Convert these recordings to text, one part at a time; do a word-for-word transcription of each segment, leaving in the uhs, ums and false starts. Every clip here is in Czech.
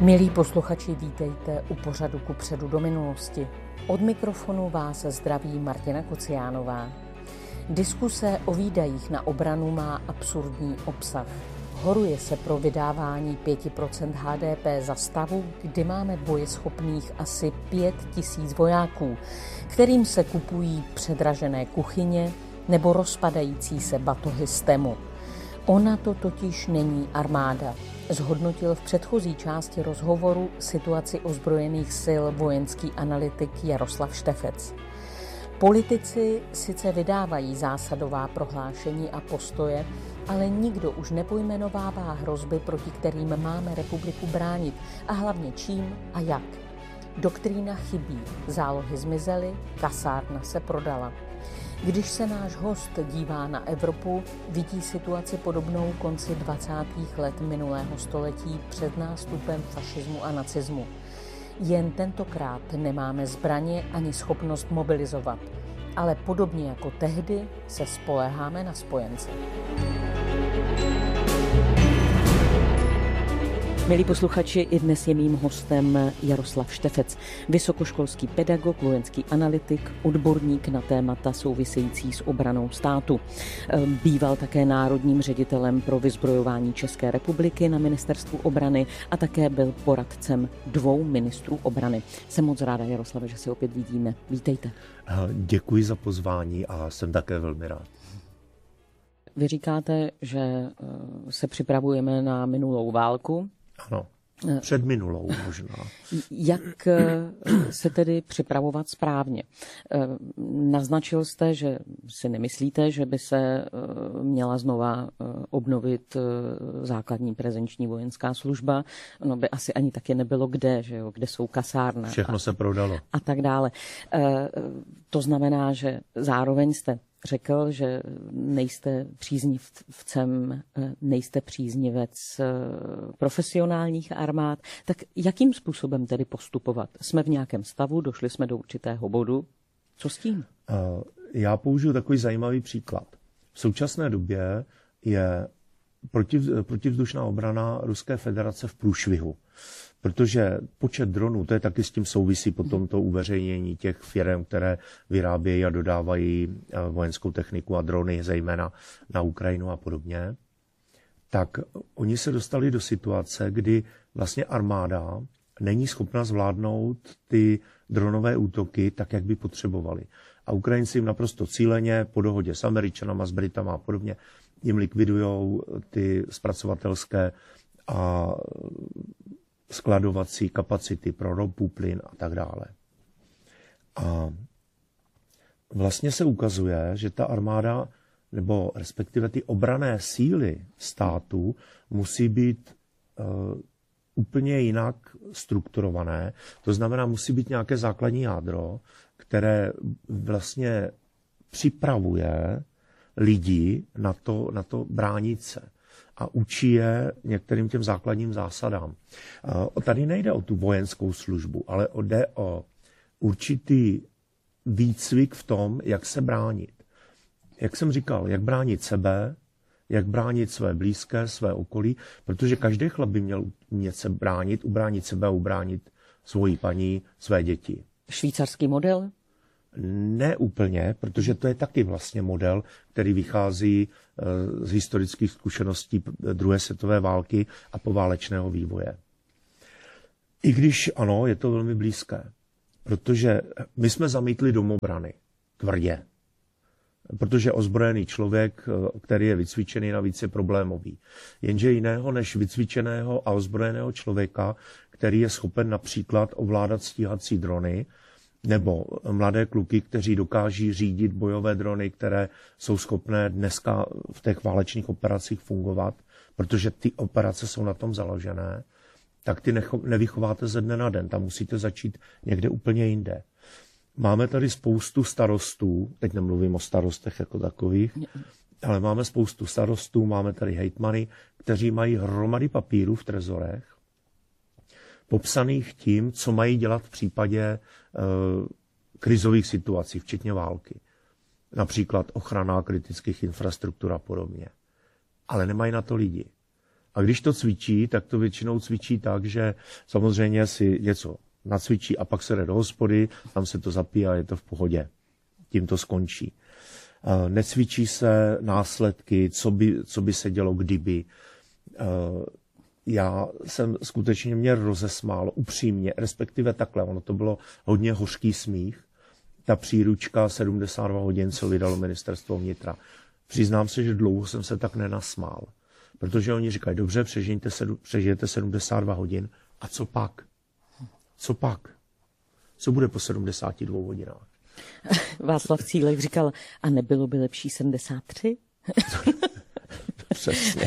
Milí posluchači, vítejte u pořadu Kupředu do minulosti. Od mikrofonu vás zdraví Martina Kociánová. Diskuse o výdajích na obranu má absurdní obsah. Horuje se pro vydávání pět procent H D P za stavu, kdy máme bojeschopných asi pět tisíc vojáků, kterým se kupují předražené kuchyně nebo rozpadající se batohy z Temu. Ona to totiž není armáda. Zhodnotil v předchozí části rozhovoru situaci ozbrojených sil vojenský analytik Jaroslav Štefec. Politici sice vydávají zásadová prohlášení a postoje, ale nikdo už nepojmenovává hrozby, proti kterým máme republiku bránit a hlavně čím a jak. Doktrína chybí, zálohy zmizely, kasárna se prodala. Když se náš host dívá na Evropu, vidí situaci podobnou konci dvacátých let minulého století před nástupem fašismu a nacismu. Jen tentokrát nemáme zbraně ani schopnost mobilizovat, ale podobně jako tehdy se spoléháme na spojence. Milí posluchači, i dnes je mým hostem Jaroslav Štefec, vysokoškolský pedagog, vojenský analytik, odborník na témata související s obranou státu. Býval také národním ředitelem pro vyzbrojování České republiky na ministerstvu obrany a také byl poradcem dvou ministrů obrany. Jsem moc ráda, Jaroslave, že se opět vidíme. Vítejte. Děkuji za pozvání a jsem také velmi rád. Vy říkáte, že se připravujeme na minulou válku. Ano, před minulou možná. Jak se tedy připravovat správně? Naznačil jste, že si nemyslíte, že by se měla znova obnovit základní prezenční vojenská služba. No by asi ani taky nebylo kde, že jo? Kde jsou kasárna. Všechno se prodalo. A tak dále. To znamená, že zároveň jste řekl, že nejste příznivcem, nejste příznivec profesionálních armád. Tak jakým způsobem tedy postupovat? Jsme v nějakém stavu, došli jsme do určitého bodu. Co s tím? Já použiju takový zajímavý příklad. V současné době je protiv, protivzdušná obrana Ruské federace v průšvihu. Protože počet dronů, to je taky s tím souvisí potom to uveřejnění těch firm, které vyrábějí a dodávají vojenskou techniku a drony, zejména na Ukrajinu a podobně, tak oni se dostali do situace, kdy vlastně armáda není schopna zvládnout ty dronové útoky tak, jak by potřebovali. A Ukrajinci jim naprosto cíleně, po dohodě s Američanama, s Britama a podobně, jim likvidujou ty zpracovatelské a skladovací kapacity pro ropu, plyn a tak dále. A vlastně se ukazuje, že ta armáda, nebo respektive ty obranné síly státu musí být uh, úplně jinak strukturované. To znamená, musí být nějaké základní jádro, které vlastně připravuje lidi na to, na to bránit se a učí je některým těm základním zásadám. Tady nejde o tu vojenskou službu, ale jde o určitý výcvik v tom, jak se bránit. Jak jsem říkal, jak bránit sebe, jak bránit své blízké, své okolí, protože každý chlap by měl umět se bránit, ubránit sebe a ubránit svoji paní, své děti. Švýcarský model? Ne úplně, protože to je taky vlastně model, který vychází z historických zkušeností druhé světové války a poválečného vývoje. I když ano, je to velmi blízké, protože my jsme zamítli domobrany tvrdě, protože ozbrojený člověk, který je vycvičený, navíc je problémový. Jenže jiného než vycvičeného a ozbrojeného člověka, který je schopen například ovládat stíhací drony, nebo mladé kluky, kteří dokáží řídit bojové drony, které jsou schopné dneska v těch válečných operacích fungovat, protože ty operace jsou na tom založené, tak ty nevychováte ze dne na den. Tam musíte začít někde úplně jinde. Máme tady spoustu starostů, teď nemluvím o starostech jako takových, ale máme spoustu starostů, máme tady hejtmany, kteří mají hromady papírů v trezorech, popsaných tím, co mají dělat v případě e, krizových situací, včetně války. Například ochrana kritických infrastruktur a podobně. Ale nemají na to lidi. A když to cvičí, tak to většinou cvičí tak, že samozřejmě si něco nacvičí a pak se jde do hospody, tam se to zapíjí a je to v pohodě. Tím to skončí. Necvičí se následky, co by, co by se dělo, kdyby. Já jsem skutečně mě rozesmál upřímně, respektive takhle, ono to bylo hodně hořký smích, ta příručka sedmdesát dva hodin, co vydalo ministerstvo vnitra. Přiznám se, že dlouho jsem se tak nenasmál, protože oni říkají, dobře, přežijte, sedu, přežijete sedmdesát dva hodin, a co pak? Co pak? Co bude po sedmdesáti dvou hodinách? Václav Cílek říkal, a nebylo by lepší sedmdesát tři? Přesně.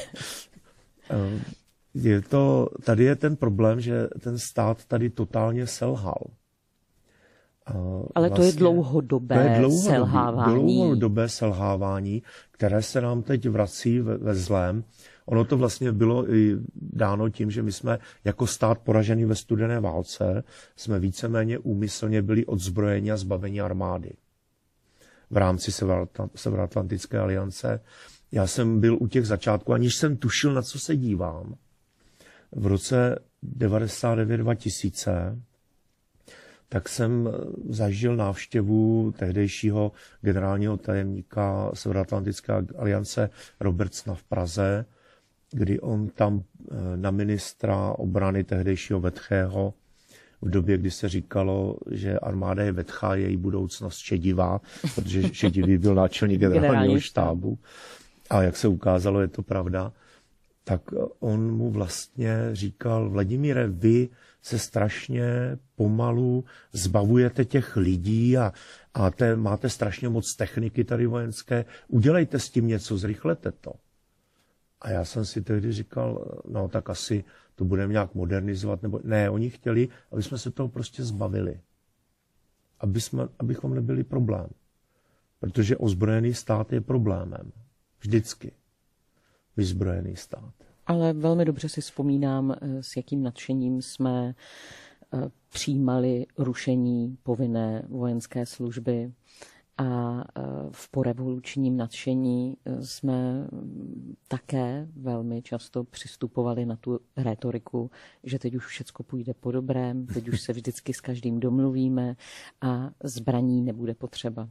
Je to, tady je ten problém, že ten stát tady totálně selhal. Ale vlastně, to je dlouhodobé, to je dlouhodobé selhávání. Dlouhodobé selhávání, které se nám teď vrací ve, ve zlém. Ono to vlastně bylo i dáno tím, že my jsme jako stát poražený ve studené válce, jsme víceméně úmyslně byli odzbrojeni a zbaveni armády v rámci Severoatlantické aliance. Já jsem byl u těch začátků, aniž jsem tušil, na co se dívám. V roce devadesát devět dva tisíce tak jsem zažil návštěvu tehdejšího generálního tajemníka Severoatlantické aliance Robertsona v Praze, kdy on tam na ministra obrany tehdejšího Vetchého v době, kdy se říkalo, že armáda je vetchá, její budoucnost šedivá, protože šedivý byl náčelník generálního štábu. A jak se ukázalo, je to pravda. Tak on mu vlastně říkal, Vladimíre, vy se strašně pomalu zbavujete těch lidí a, a te, máte strašně moc techniky tady vojenské, udělejte s tím něco, zrychlete to. A já jsem si tehdy říkal, no tak asi to budeme nějak modernizovat, nebo ne, oni chtěli, aby jsme se toho prostě zbavili. Aby jsme, abychom nebyli problém. Protože ozbrojený stát je problémem. Vždycky. Vyzbrojený stát. Ale velmi dobře si vzpomínám, s jakým nadšením jsme přijímali rušení povinné vojenské služby a v porevolučním nadšení jsme také velmi často přistupovali na tu rétoriku, že teď už všecko půjde po dobrém, teď už se vždycky s každým domluvíme a zbraní nebude potřeba.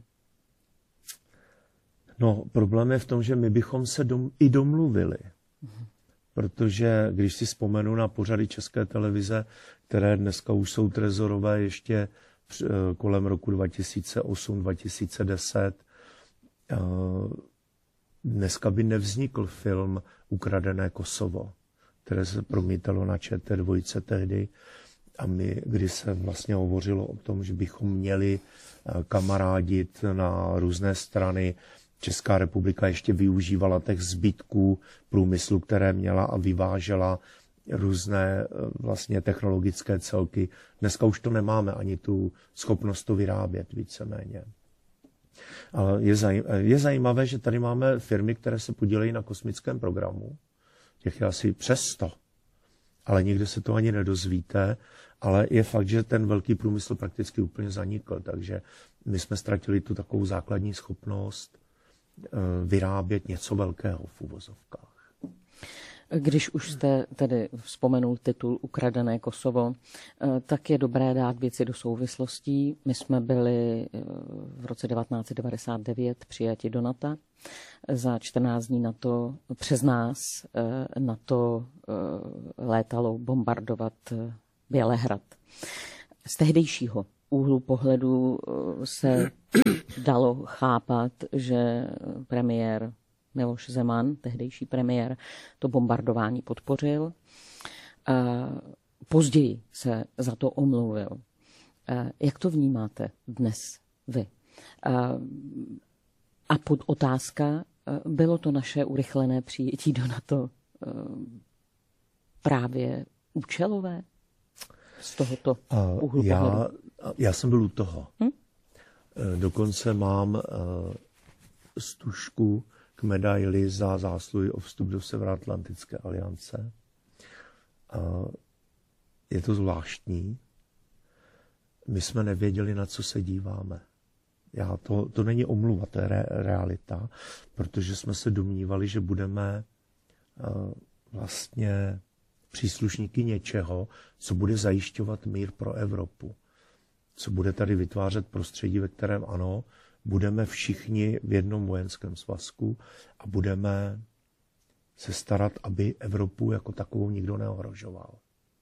No, problém je v tom, že my bychom se dom, i domluvili. Protože když si vzpomenu na pořady České televize, které dneska už jsou trezorové ještě kolem roku dva tisíce osm dva tisíce deset, dneska by nevznikl film Ukradené Kosovo, které se promítalo na Č T dva tehdy, a my, kdy se vlastně hovořilo o tom, že bychom měli kamarádit na různé strany. Česká republika ještě využívala těch zbytků průmyslu, které měla, a vyvážela různé vlastně technologické celky. Dneska už to nemáme, ani tu schopnost to vyrábět víceméně. Ale je, zaj- je zajímavé, že tady máme firmy, které se podílejí na kosmickém programu. Těch je asi přes sto. Ale nikde se to ani nedozvíte. Ale je fakt, že ten velký průmysl prakticky úplně zanikl. Takže my jsme ztratili tu takovou základní schopnost vyrábět něco velkého v uvozovkách. Když už jste tedy vzpomenul titul Ukradené Kosovo, tak je dobré dát věci do souvislostí. My jsme byli v roce devatenáct set devadesát devět přijati do NATO. Za čtrnáct dní na to, přes nás na to létalo bombardovat Bělehrad. Z tehdejšího úhlu pohledu se dalo chápat, že premiér Miloš Zeman, tehdejší premiér, to bombardování podpořil. Později se za to omluvil. Jak to vnímáte dnes vy? A pod otázka, bylo to naše urychlené přijetí do NATO právě účelové? Z tohoto úhlu já, pohledu. Já jsem byl u toho. Hm? Dokonce mám stužku k medaili za zásluhy o vstup do Severoatlantické aliance. Je to zvláštní. My jsme nevěděli, na co se díváme. Já to, to není omluva, to je re, realita, protože jsme se domnívali, že budeme vlastně příslušníky něčeho, co bude zajišťovat mír pro Evropu. Co bude tady vytvářet prostředí, ve kterém ano, budeme všichni v jednom vojenském svazku a budeme se starat, aby Evropu jako takovou nikdo neohrožoval.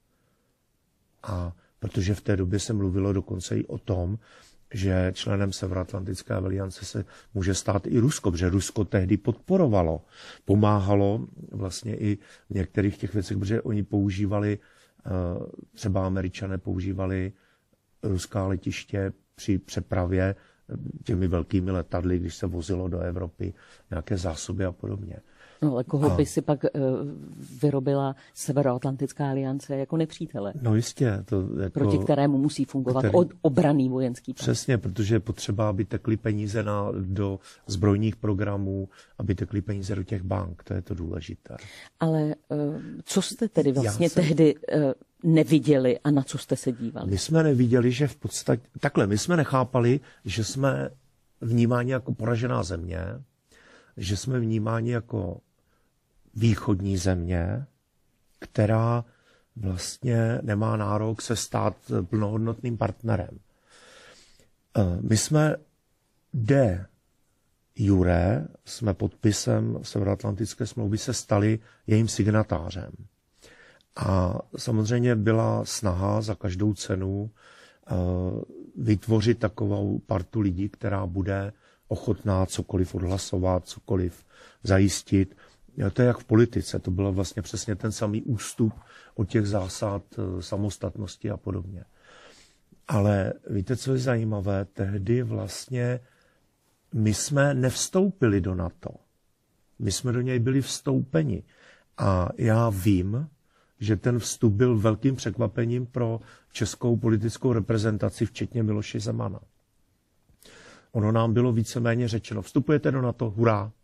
A protože v té době se mluvilo dokonce i o tom, že členem Severoatlantické aliance se může stát i Rusko, protože Rusko tehdy podporovalo, pomáhalo vlastně i v některých těch věcech, protože oni používali, třeba Američané používali ruská letiště při přepravě těmi velkými letadly, když se vozilo do Evropy nějaké zásoby a podobně. No ale koho a... by si pak uh, vyrobila Severoatlantická aliance jako nepřítele? No jistě. To jako... Proti kterému musí fungovat který... od, obranný vojenský plán. Přesně, protože je potřeba, aby tekly peníze na, do zbrojních programů, aby tekly peníze do těch bank. To je to důležité. Ale uh, co jste tedy vlastně jsem... tehdy uh, neviděli a na co jste se dívali? My jsme neviděli, že v podstatě... Takhle, my jsme nechápali, že jsme vnímáni jako poražená země, že jsme vnímáni jako východní země, která vlastně nemá nárok se stát plnohodnotným partnerem. My jsme de jure, jsme podpisem Severoatlantické smlouvy se stali jejím signatářem. A samozřejmě byla snaha za každou cenu vytvořit takovou partu lidí, která bude ochotná cokoliv odhlasovat, cokoliv zajistit. To je jak v politice, to byl vlastně přesně ten samý ústup od těch zásad samostatnosti a podobně. Ale víte, co je zajímavé? Tehdy vlastně my jsme nevstoupili do NATO. My jsme do něj byli vstoupeni. A já vím, že ten vstup byl velkým překvapením pro českou politickou reprezentaci, včetně Miloše Zemana. Ono nám bylo víceméně řečeno, vstupujete do NATO, hurá.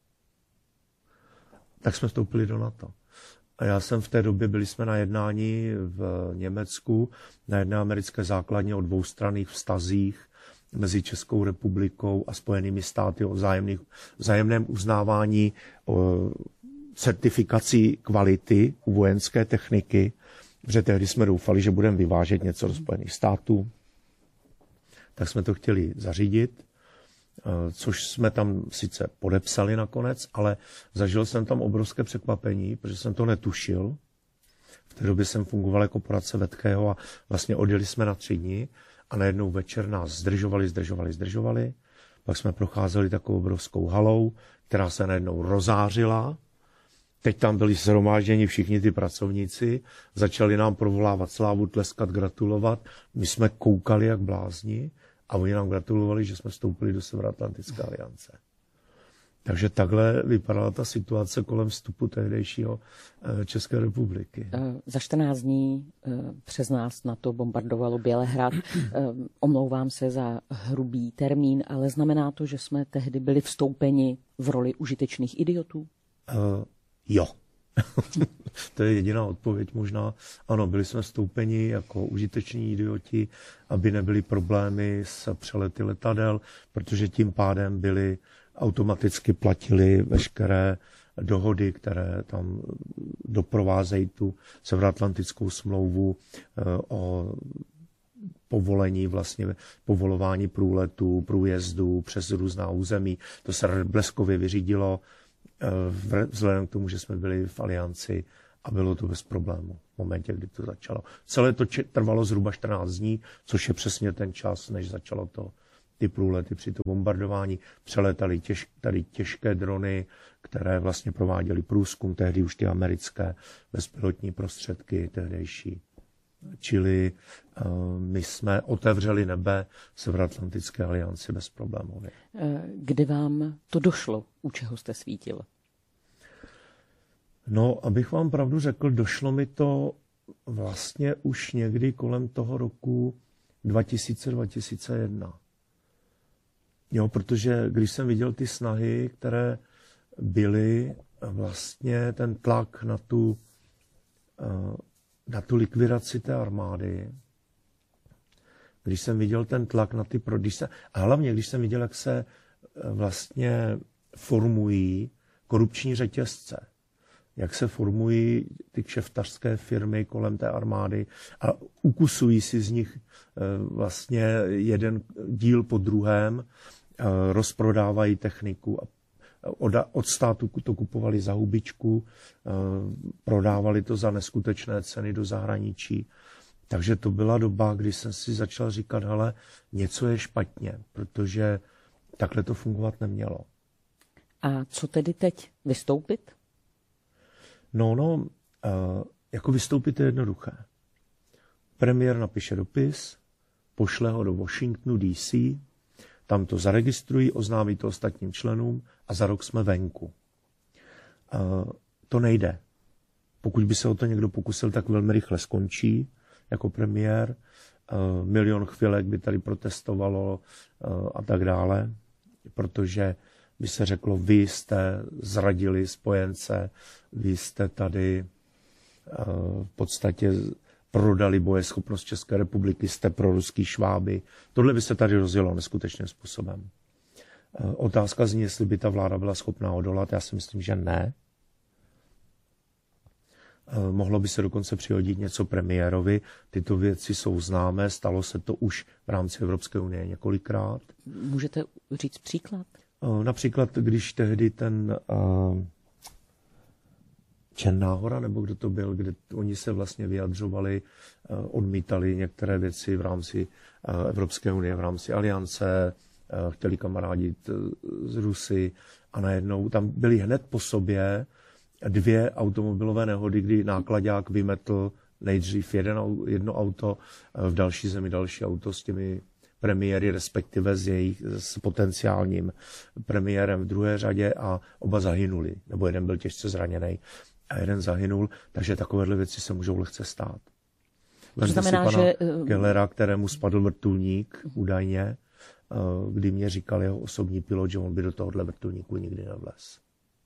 Tak jsme vstoupili do NATO. A já jsem v té době, byli jsme na jednání v Německu, na jedné americké základně o dvoustranných vztazích mezi Českou republikou a Spojenými státy o vzájemných, vzájemném uznávání o certifikací kvality u vojenské techniky, protože tehdy jsme doufali, že budeme vyvážet něco do Spojených států. Tak jsme to chtěli zařídit, což jsme tam sice podepsali nakonec, ale zažil jsem tam obrovské překvapení, protože jsem to netušil. V té době jsem fungoval jako poradce Vetkého a vlastně odjeli jsme na tři dny a najednou večer nás zdržovali, zdržovali, zdržovali. Pak jsme procházeli takovou obrovskou halou, která se najednou rozářila. Teď tam byli shromážděni všichni ty pracovníci, začali nám provolávat slávu, tleskat, gratulovat. My jsme koukali jak blázni a oni nám gratulovali, že jsme vstoupili do Severoatlantické aliance. Takže takhle vypadala ta situace kolem vstupu tehdejšího České republiky. Za čtrnáct dní přes nás NATO bombardovalo Bělehrad. Omlouvám se za hrubý termín, ale znamená to, že jsme tehdy byli vstoupeni v roli užitečných idiotů? Uh, jo. To je jediná odpověď možná. Ano, byli jsme vstoupeni jako užiteční idioti, aby nebyly problémy s přelety letadel, protože tím pádem byly automaticky platili veškeré dohody, které tam doprovázejí tu Severoatlantickou smlouvu o povolení, vlastně povolování průletů, průjezdů přes různá území. To se bleskově vyřídilo vzhledem k tomu, že jsme byli v alianci a bylo to bez problému v momentě, kdy to začalo. Celé to trvalo zhruba čtrnáct dní, což je přesně ten čas, než začalo to ty průlety při tom bombardování. Přeletaly těž, tady těžké drony, které vlastně prováděly průzkum, tehdy už ty americké bezpilotní prostředky tehdejší. Čili uh, my jsme otevřeli nebe Severoatlantické alianci bez problémů. Kdy vám to došlo, u čeho jste svítil? No, abych vám pravdu řekl, došlo mi to vlastně už někdy kolem toho roku dva tisíce dva tisíce jedna. Jo, protože když jsem viděl ty snahy, které byly vlastně ten tlak na tu, na tu likvidaci té armády, když jsem viděl ten tlak na ty prodejce, a hlavně když jsem viděl, jak se vlastně formují korupční řetězce jak se formují ty kšeftařské firmy kolem té armády a ukusují si z nich vlastně jeden díl po druhém, rozprodávají techniku a od státu to kupovali za hubičku, prodávali to za neskutečné ceny do zahraničí. Takže to byla doba, kdy jsem si začal říkat, hele, něco je špatně, protože takhle to fungovat nemělo. A co tedy teď? Vystoupit? No, no, jako vystoupit je jednoduché. Premiér napíše dopis, pošle ho do Washingtonu D C, tam to zaregistrují, oznámí to ostatním členům a za rok jsme venku. To nejde. Pokud by se o to někdo pokusil, tak velmi rychle skončí jako premiér. Milion chvilek by tady protestovalo a tak dále, protože by se řeklo, vy jste zradili spojence, vy jste tady v podstatě prodali bojeschopnost České republiky, jste pro ruský šváby. Tohle by se tady rozjelo neskutečným způsobem. Otázka zní, jestli by ta vláda byla schopná odolat. Já si myslím, že ne. Mohlo by se dokonce přihodit něco premiérovi. Tyto věci jsou známé, stalo se to už v rámci Evropské unie několikrát. Můžete říct příklad? Například, když tehdy ten uh, Černá Hora, nebo kdo to byl, kde oni se vlastně vyjadřovali, uh, odmítali některé věci v rámci uh, Evropské unie, v rámci aliance, uh, chtěli kamarádit uh, z Rusy a najednou tam byly hned po sobě dvě automobilové nehody, kdy náklaďák vymetl nejdřív jeden, jedno auto, v další zemi další auto s těmi premiéry, respektive s jejich s potenciálním premiérem v druhé řadě a oba zahynuli, nebo jeden byl těžce zraněný a jeden zahynul, takže takovéhle věci se můžou lehce stát. To znamená, si pana že Kellera, kterému spadl vrtulník údajně, kdy mě říkal jeho osobní pilot, že on by do tohohle vrtulníku nikdy nevlez.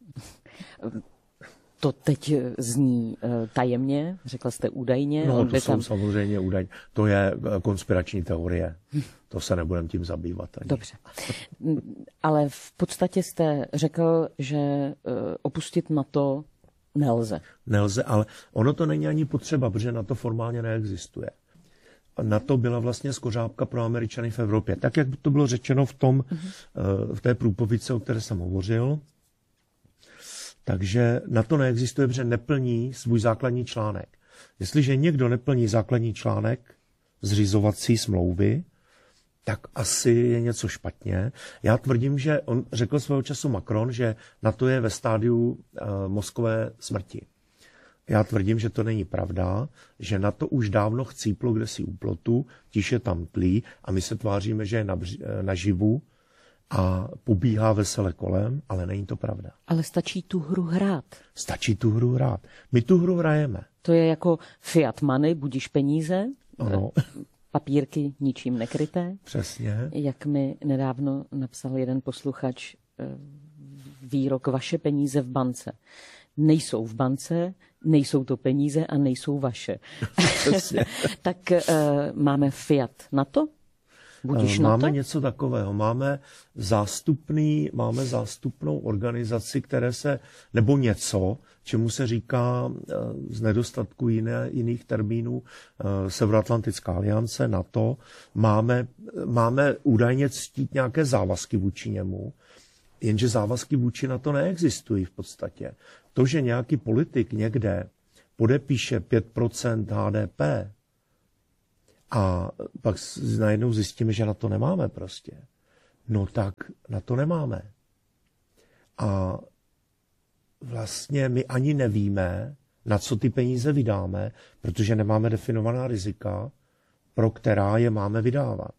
To teď zní tajemně, řekla jste údajně. No, on to jsou tam... samozřejmě údajně. To je konspirační teorie. To se nebudeme tím zabývat. Ani. Dobře. Ale v podstatě jste řekl, že opustit NATO nelze. Nelze, ale ono to není ani potřeba, protože NATO formálně neexistuje. NATO byla vlastně skořápka pro Američany v Evropě. Tak, jak to bylo řečeno v, tom, uh-huh. v té průpovídce, o které jsem hovořil. Takže NATO neexistuje, protože neplní svůj základní článek. Jestliže někdo neplní základní článek zřizovací smlouvy, tak asi je něco špatně. Já tvrdím, že on řekl svého času Macron, že NATO je ve stádiu uh, mozkové smrti. Já tvrdím, že to není pravda, že NATO už dávno chcíplo kdesi u plotu, tiše tam tlí a my se tváříme, že je naživu a pobíhá vesele kolem, ale není to pravda. Ale stačí tu hru hrát. Stačí tu hru hrát. My tu hru hrajeme. To je jako fiat money, budíš peníze, ano. Papírky ničím nekryté. Přesně. Jak mi nedávno napsal jeden posluchač, výrok vaše peníze v bance. Nejsou v bance, nejsou to peníze a nejsou vaše. Tak uh, máme fiat NATO? Budíš máme NATO? něco takového. Máme zástupný, máme zástupnou organizaci, které se, nebo něco, čemu se říká z nedostatku jiné, jiných termínů Severoatlantická aliance, NATO. Máme, máme údajně ctít nějaké závazky vůči němu, jenže závazky vůči NATO neexistují v podstatě. To, že nějaký politik někde podepíše pět procent H D P a pak najednou zjistíme, že na to nemáme prostě, no tak na to nemáme. A vlastně my ani nevíme, na co ty peníze vydáme, protože nemáme definovaná rizika, pro která je máme vydávat.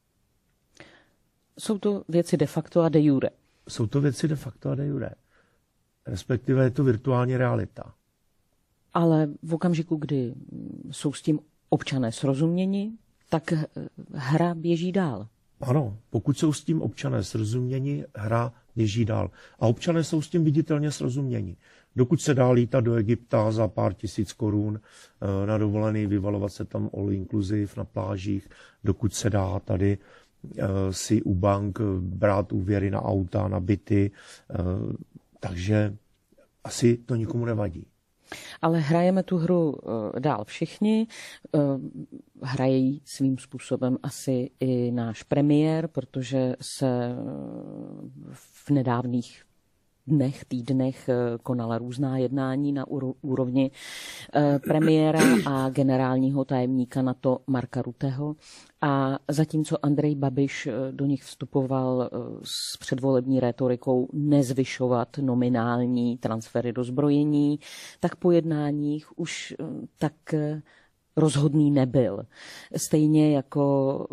Jsou to věci de facto a de jure. Jsou to věci de facto a de jure. Respektive je to virtuální realita. Ale v okamžiku, kdy jsou s tím občané srozuměni, tak hra běží dál. Ano, pokud jsou s tím občané srozuměni, hra běží dál. A občané jsou s tím viditelně srozuměni. Dokud se dá lítat do Egypta za pár tisíc korun na dovolený, vyvalovat se tam all inclusive na plážích, dokud se dá tady si u bank brát úvěry na auta, na byty. Takže asi to nikomu nevadí. Ale hrajeme tu hru dál všichni. Hraje ji svým způsobem asi i náš premiér, protože se v nedávných dnech, týdnech konala různá jednání na úrovni premiéra a generálního tajemníka NATO Marka Rutteho. A zatímco Andrej Babiš do nich vstupoval s předvolební rétorikou nezvyšovat nominální transfery do zbrojení, tak po jednáních už tak rozhodný nebyl. Stejně jako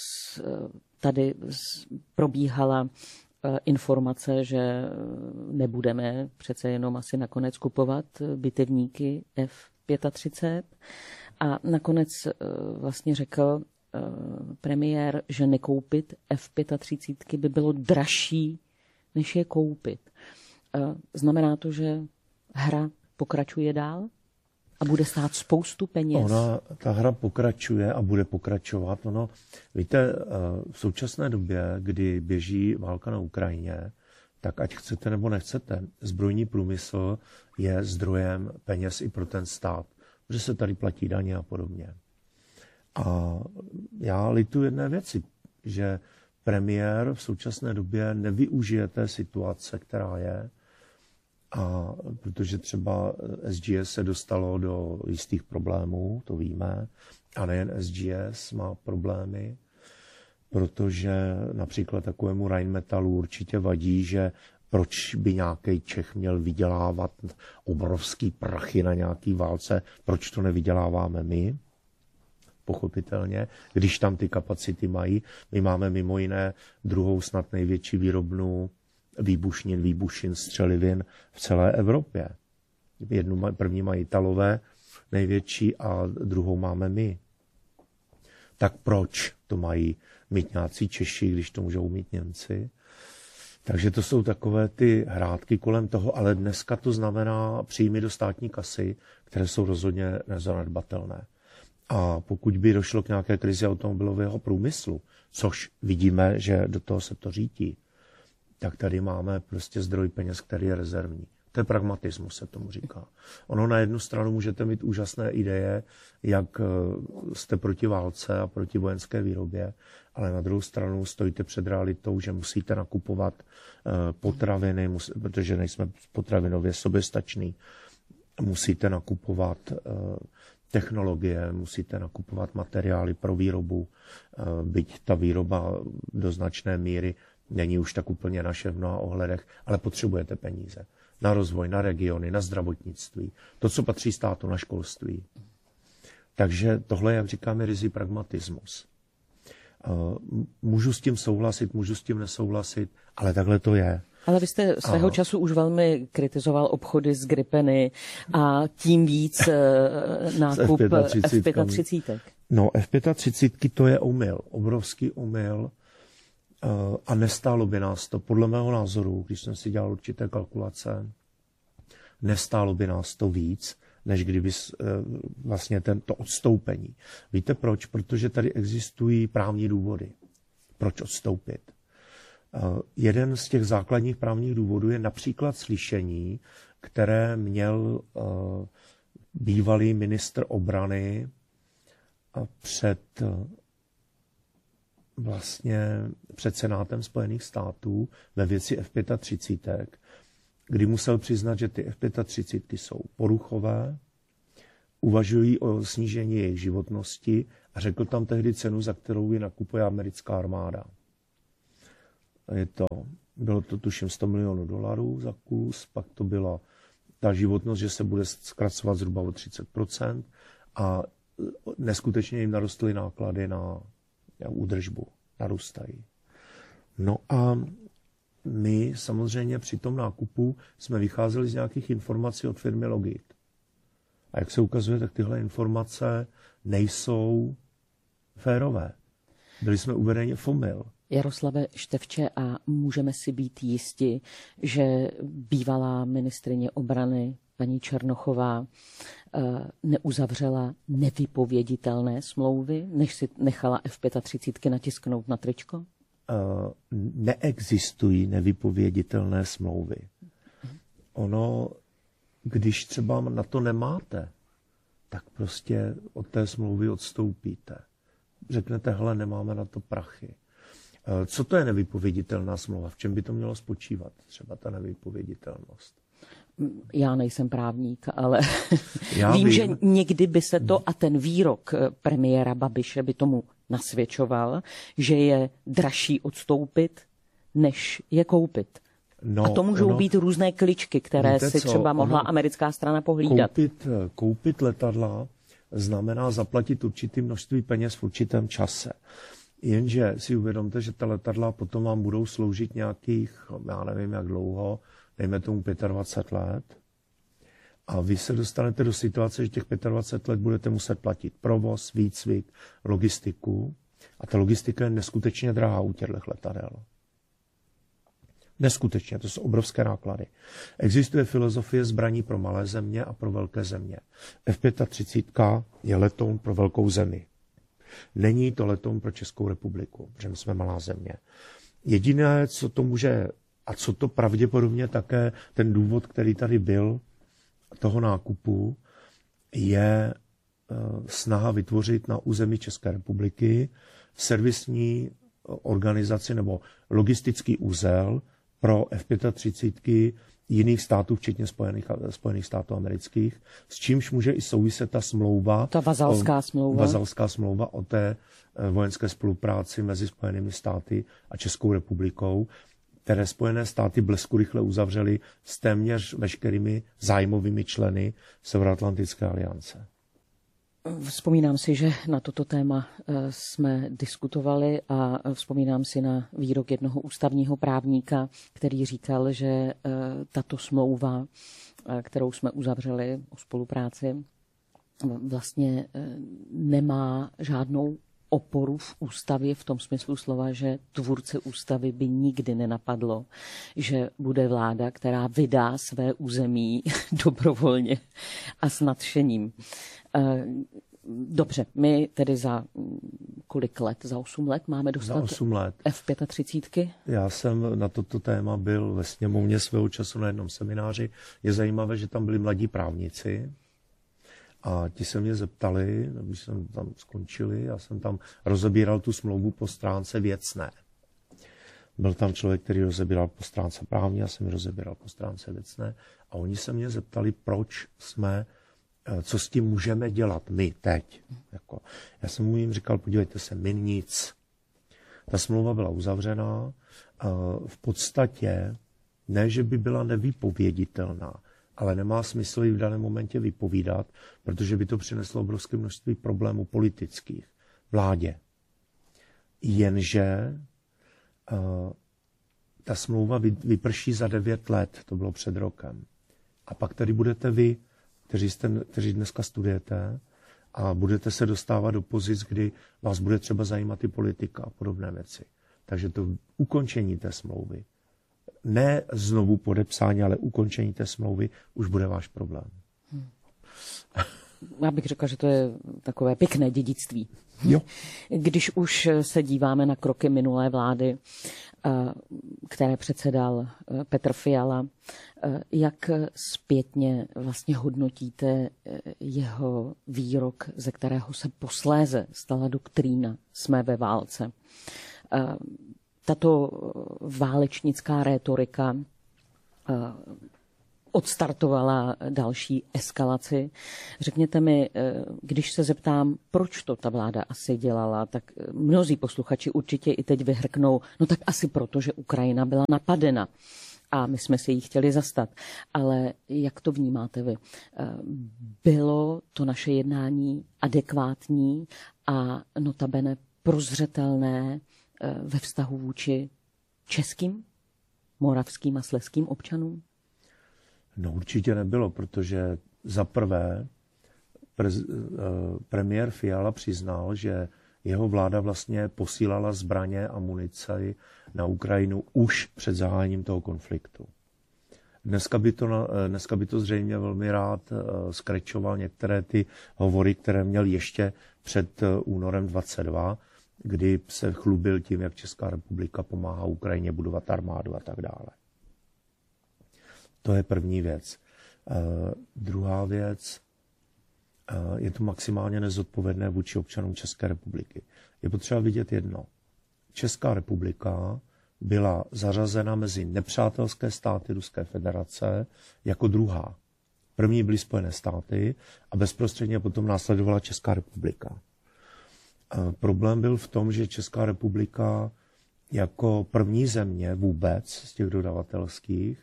tady probíhala informace, že nebudeme přece jenom asi nakonec kupovat bitevníky F třicet pět. A nakonec vlastně řekl premiér, že nekoupit F třicet pět by bylo dražší, než je koupit. Znamená to, že hra pokračuje dál a bude stát spoustu peněz? Ona, ta hra pokračuje a bude pokračovat. Ono, víte, v současné době, kdy běží válka na Ukrajině, tak ať chcete nebo nechcete, zbrojní průmysl je zdrojem peněz i pro ten stát, protože se tady platí daně a podobně. A já lituji jedné věci, že premiér v současné době nevyužije té situace, která je, a protože třeba S G S se dostalo do jistých problémů, to víme, a nejen S G S má problémy, protože například takovému Rheinmetallu určitě vadí, že proč by nějaký Čech měl vydělávat obrovský prachy na nějaký válce, proč to nevyděláváme my, pochopitelně, když tam ty kapacity mají. My máme mimo jiné druhou snad největší výrobnu výbušnin, výbušin, střelivin v celé Evropě. Jednu první mají Italové největší a druhou máme my. Tak proč to mají mít nějací Češi, když to můžou mít Němci? Takže to jsou takové ty hrátky kolem toho, ale dneska to znamená příjmy do státní kasy, které jsou rozhodně nezanedbatelné. A pokud by došlo k nějaké krizi automobilového průmyslu, což vidíme, že do toho se to řítí, tak tady máme prostě zdroj peněz, který je rezervní. To je pragmatismus, se tomu říká. Ono na jednu stranu můžete mít úžasné ideje, jak jste proti válce a proti vojenské výrobě, ale na druhou stranu stojíte před realitou, že musíte nakupovat potraviny, protože nejsme potravinově soběstační. Musíte nakupovat technologie, musíte nakupovat materiály pro výrobu, byť ta výroba do značné míry není už tak úplně naše v mnoha ohledech, ale potřebujete peníze na rozvoj, na regiony, na zdravotnictví, to, co patří státu, na školství. Takže tohle, jak říkáme, ryzí pragmatismus. Můžu s tím souhlasit, můžu s tím nesouhlasit, ale takhle to je. Ale vy jste svého a... času už velmi kritizoval obchody s Gripeny a tím víc nákup F třicet pět. No, F třicet pět to je omyl, obrovský omyl a nestálo by nás to, podle mého názoru, když jsem si dělal určité kalkulace, nestálo by nás to víc, než kdyby vlastně tento odstoupení. Víte proč? Protože tady existují právní důvody. Proč odstoupit? Jeden z těch základních právních důvodů je například slyšení, které měl bývalý ministr obrany před vlastně před Senátem Spojených států ve věci F třicet pět, kdy musel přiznat, že ty F třicet pět jsou poruchové, uvažují o snížení jejich životnosti a řekl tam tehdy cenu, za kterou ji nakupuje americká armáda. Je to, bylo to tuším sto milionů dolarů za kus, pak to byla ta životnost, že se bude zkracovat zhruba o třicet procent a neskutečně jim narostly náklady na údržbu, narůstají. No a my samozřejmě při tom nákupu jsme vycházeli z nějakých informací od firmy Logit. A jak se ukazuje, tak tyhle informace nejsou férové. Byli jsme uvedeni v omyl. Jaroslave Števče, a můžeme si být jisti, že bývalá ministryně obrany paní Černochová neuzavřela nevypověditelné smlouvy, než si nechala F třicet pět natisknout na tričko? Neexistují nevypověditelné smlouvy. Ono když třeba na to nemáte, tak prostě od té smlouvy odstoupíte. Řeknete, hele, nemáme na to prachy. Co to je nevypověditelná smlouva? V čem by to mělo spočívat? Třeba ta nevypověditelnost. Já nejsem právník, ale Já vím, vím, že někdy by se to, a ten výrok premiéra Babiše by tomu nasvědčoval, že je dražší odstoupit, než je koupit. No, a to můžou ono, být různé kličky, které si co? třeba mohla ono, americká strana pohlídat. Koupit, koupit letadla znamená zaplatit určité množství peněz v určitém čase. Jenže si uvědomte, že ta letadla potom vám budou sloužit nějakých, já nevím jak dlouho, dejme tomu dvacet pět let. A vy se dostanete do situace, že těch dvacet pět let budete muset platit provoz, výcvik, logistiku. A ta logistika je neskutečně drahá u těchto letadel. Neskutečně, to jsou obrovské náklady. Existuje filozofie zbraní pro malé země a pro velké země. F třicet pět je letoun pro velkou zemi. Není to letoun pro Českou republiku, protože my jsme malá země. Jediné, co to může, a co to pravděpodobně také, ten důvod, který tady byl, toho nákupu, je snaha vytvořit na území České republiky servisní organizaci nebo logistický úzel pro F třicet pět jiných států, včetně Spojených, Spojených států amerických, s čímž může i souviset ta smlouva. Ta vazalská smlouva. Vazalská smlouva o té vojenské spolupráci mezi Spojenými státy a Českou republikou, které Spojené státy blesku rychle uzavřely s téměř veškerými zájmovými členy Severoatlantické aliance. Vzpomínám si, že na toto téma jsme diskutovali a vzpomínám si na výrok jednoho ústavního právníka, který říkal, že tato smlouva, kterou jsme uzavřeli o spolupráci, vlastně nemá žádnou oporu v ústavě v tom smyslu slova, že tvůrce ústavy by nikdy nenapadlo, že bude vláda, která vydá své území dobrovolně a s nadšením. Dobře, my tedy za kolik let? Za osm let máme dostat za osm let. F třicet pět? Já jsem na toto téma byl ve sněmovně svého času na jednom semináři. Je zajímavé, že tam byli mladí právníci a ti se mě zeptali, když jsem tam skončili, já jsem tam rozebíral tu smlouvu po stránce věcné. Byl tam člověk, který rozebíral po stránce právní, já jsem ji rozebíral po stránce věcné a oni se mě zeptali, proč jsme, co s tím můžeme dělat my teď. Jako, já jsem mu jim říkal, podívejte se, my nic. Ta smlouva byla uzavřená, v podstatě ne, že by byla nevypověditelná, ale nemá smysl ji v daném momentě vypovídat, protože by to přineslo obrovské množství problémů politických vládě. Jenže uh, ta smlouva vyprší za devět let, to bylo před rokem. A pak tady budete vy, kteří, jste, kteří dneska studujete a budete se dostávat do pozic, kdy vás bude třeba zajímat i politika a podobné věci. Takže to ukončení té smlouvy, ne znovu podepsání, ale ukončení té smlouvy, už bude váš problém. Hmm. Já bych řekla, že to je takové pěkné dědictví. Jo. Když už se díváme na kroky minulé vlády, které předsedal Petr Fiala, jak zpětně vlastně hodnotíte jeho výrok, ze kterého se posléze stala doktrína "jsme ve válce"? Tato válečnická rétorika odstartovala další eskalaci. Řekněte mi, když se zeptám, proč to ta vláda asi dělala, tak mnozí posluchači určitě i teď vyhrknou, no tak asi proto, že Ukrajina byla napadena a my jsme si ji chtěli zastat. Ale jak to vnímáte vy? Bylo to naše jednání adekvátní a notabene prozřetelné ve vztahu vůči českým, moravským a slezským občanům? No určitě nebylo, protože za prvé prez, premiér Fiala přiznal, že jeho vláda vlastně posílala zbraně a munici na Ukrajinu už před zahájením toho konfliktu. Dneska by to, dneska by to zřejmě velmi rád skrečoval některé ty hovory, které měl ještě před únorem dvacet dva, kdy se chlubil tím, jak Česká republika pomáhá Ukrajině budovat armádu a tak dále. To je první věc. Druhá věc, je to maximálně nezodpovědné vůči občanům České republiky. Je potřeba vidět jedno. Česká republika byla zařazena mezi nepřátelské státy Ruské federace jako druhá. První byly Spojené státy a bezprostředně potom následovala Česká republika. Problém byl v tom, že Česká republika jako první země vůbec z těch dodavatelských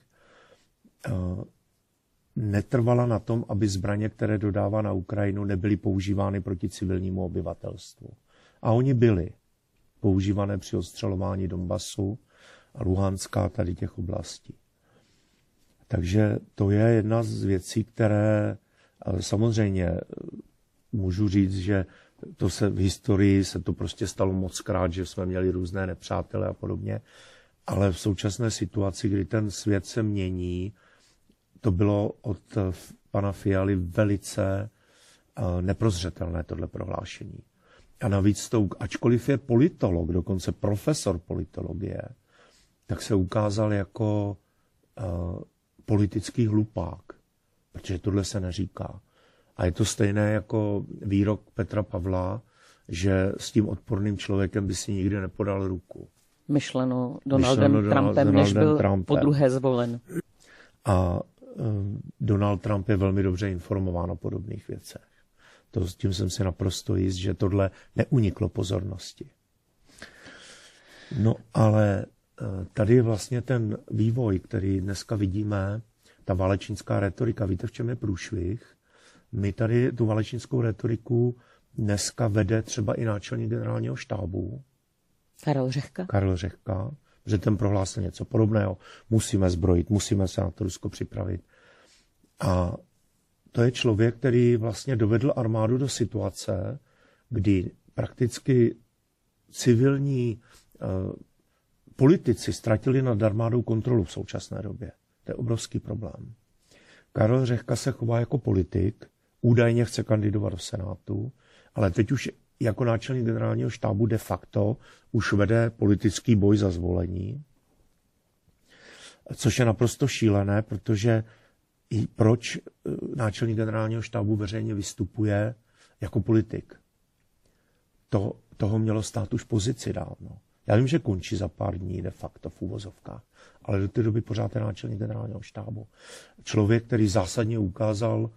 netrvala na tom, aby zbraně, které dodává na Ukrajinu, nebyly používány proti civilnímu obyvatelstvu. A oni byli používané při odstřelování Donbasu a Luhanska a tady těch oblastí. Takže to je jedna z věcí, které samozřejmě můžu říct, že to se v historii se to prostě stalo mockrát, že jsme měli různé nepřátele a podobně, ale v současné situaci, kdy ten svět se mění, to bylo od pana Fialy velice neprozřetelné tohle prohlášení. A navíc to, ačkoliv je politolog, dokonce profesor politologie, tak se ukázal jako uh, politický hlupák, protože tohle se neříká. A je to stejné jako výrok Petra Pavla, že s tím odporným člověkem by si nikdy nepodal ruku. Myšleno Donaldem Myšleno Trumpem, Donaldem než byl Trumpem. podruhé zvolen. A uh, Donald Trump je velmi dobře informován o podobných věcech. To, s tím jsem si naprosto jist, že tohle neuniklo pozornosti. No ale tady je vlastně ten vývoj, který dneska vidíme, ta válečnická retorika. Víte, v čem je průšvih? My tady tu válečnickou retoriku dneska vede třeba i náčelník generálního štábu. Karel Řehka. Karel Řehka, že ten prohlásil něco podobného. Musíme zbrojit, musíme se na to Rusko připravit. A to je člověk, který vlastně dovedl armádu do situace, kdy prakticky civilní eh, politici ztratili nad armádou kontrolu v současné době. To je obrovský problém. Karel Řehka se chová jako politik, údajně chce kandidovat do Senátu, ale teď už jako náčelník generálního štábu de facto už vede politický boj za zvolení, což je naprosto šílené, protože i proč náčelník generálního štábu veřejně vystupuje jako politik. To, toho mělo stát už pozici dávno. Já vím, že končí za pár dní de facto v úvozovkách, ale do té doby pořád je náčelník generálního štábu. Člověk, který zásadně ukázal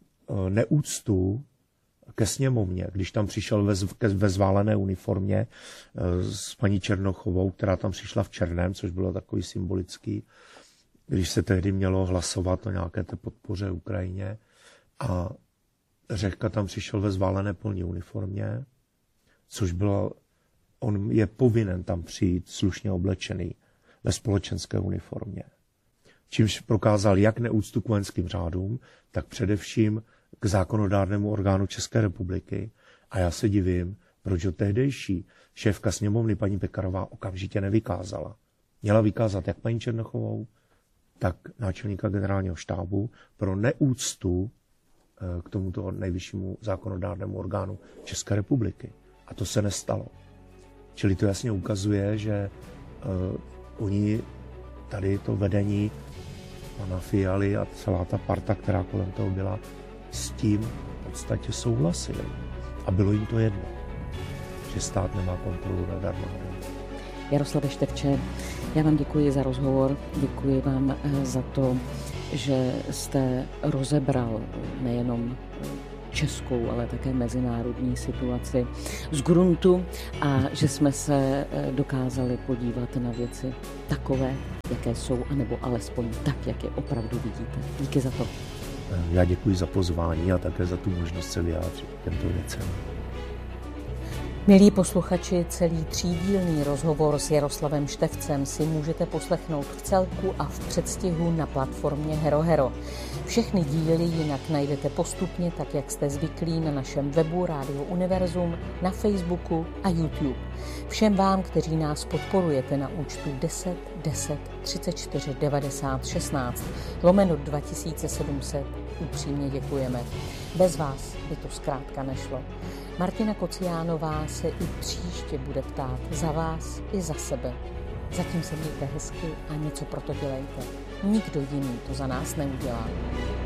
neúctu ke sněmovně, když tam přišel ve, ve zválené uniformě s paní Černochovou, která tam přišla v černém, což bylo takový symbolický, když se tehdy mělo hlasovat o nějaké té podpoře Ukrajině. A Řehka tam přišel ve zválené polní uniformě, což bylo, on je povinen tam přijít slušně oblečený ve společenské uniformě. Čímž prokázal jak neúctu k vojenským řádům, tak především k zákonodárnému orgánu České republiky. A já se divím, proč ho tehdejší šéfka sněmovny paní Pekarová okamžitě nevykázala. Měla vykázat jak paní Černochovou, tak náčelníka generálního štábu pro neúctu k tomuto nejvyššímu zákonodárnému orgánu České republiky. A to se nestalo. Čili to jasně ukazuje, že uh, oni tady to vedení pana Fialy a celá ta parta, která kolem toho byla, s tím v podstatě souhlasili. A bylo jim to jedno, že stát nemá kontrolu nad armádou. Jaroslave Števče, já vám děkuji za rozhovor, děkuji vám za to, že jste rozebral nejenom českou, ale také mezinárodní situaci z gruntu a že jsme se dokázali podívat na věci takové, jaké jsou, anebo alespoň tak, jak je opravdu vidíte. Díky za to. Já děkuji za pozvání a také za tu možnost se vyjádřit těmto věcem. Milí posluchači, celý třídílný rozhovor s Jaroslavem Števcem si můžete poslechnout v celku a v předstihu na platformě Hero Hero. Všechny díly jinak najdete postupně, tak jak jste zvyklí, na našem webu Rádio Univerzum, na Facebooku a YouTube. Všem vám, kteří nás podporujete na účtu deset deset třicet čtyři devadesát šestnáct lomeno dva tisíce sedm set, upřímně děkujeme. Bez vás by to zkrátka nešlo. Martina Kociánová se i příště bude ptát za vás i za sebe. Zatím se mějte hezky a něco proto dělejte. Nikdo jiný to za nás neudělá.